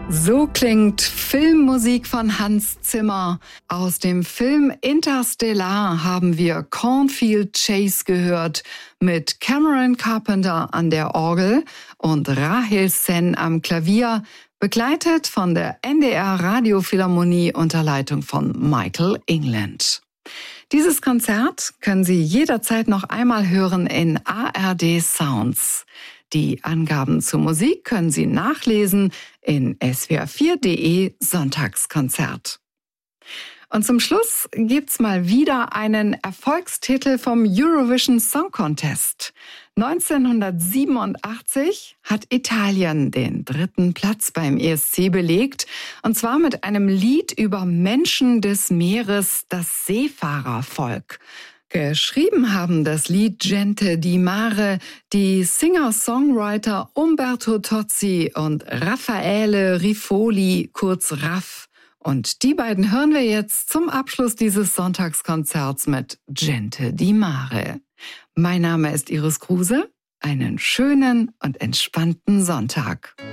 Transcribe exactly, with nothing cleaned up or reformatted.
So klingt Filmmusik von Hans Zimmer. Aus dem Film Interstellar haben wir Cornfield Chase gehört mit Cameron Carpenter an der Orgel und Rahel Sen am Klavier, begleitet von der N D R Radiophilharmonie unter Leitung von Michael England. Dieses Konzert können Sie jederzeit noch einmal hören in A R D Sounds. Die Angaben zur Musik können Sie nachlesen in S W R vier punkt de Sonntagskonzert. Und zum Schluss gibt's mal wieder einen Erfolgstitel vom Eurovision Song Contest. neunzehnhundertsiebenundachtzig hat Italien den dritten Platz beim E S C belegt, und zwar mit einem Lied über Menschen des Meeres, das Seefahrervolk. Geschrieben haben das Lied Gente di Mare die Singer-Songwriter Umberto Tozzi und Raffaele Rifoli, kurz Raff. Und die beiden hören wir jetzt zum Abschluss dieses Sonntagskonzerts mit Gente di Mare. Mein Name ist Iris Kruse. Einen schönen und entspannten Sonntag.